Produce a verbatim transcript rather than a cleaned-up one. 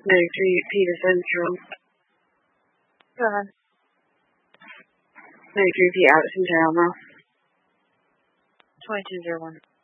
ninety-three Peter Central. Go ahead. ninety-three P Addison Town. twenty-two oh one.